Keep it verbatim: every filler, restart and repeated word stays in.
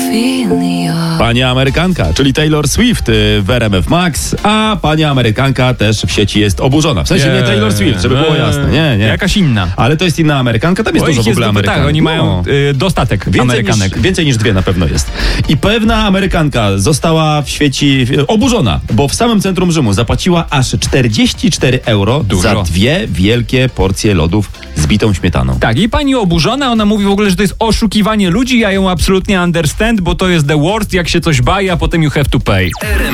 Pani Amerykanka, czyli Taylor Swift w R M F Max, a pani Amerykanka też w sieci jest oburzona. W sensie nie, nie Taylor Swift, żeby było jasne. Nie, nie. Jakaś inna. Ale to jest inna Amerykanka, tam jest Bo dużo ich w ogóle jest, Amerykanów. Tak, oni mają y, dostatek więcej Amerykanek. Niż, więcej niż dwie na pewno jest. I pewna Amerykanka została w świeci oburzona, bo w samym centrum Rzymu zapłaciła aż czterdzieści cztery euro Dużo. za dwie wielkie porcje lodów z bitą śmietaną. Tak, i pani oburzona, ona mówi w ogóle, że to jest oszukiwanie ludzi, ja ją absolutnie understand, bo to jest the worst, jak się coś baje, a potem you have to pay.